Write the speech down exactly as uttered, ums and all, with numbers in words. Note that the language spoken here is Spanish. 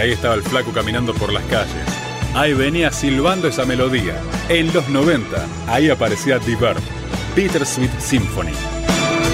ahí estaba el flaco caminando por las calles. Ahí venía silbando esa melodía. En los noventa, ahí aparecía The Verb, Bittersweet Symphony.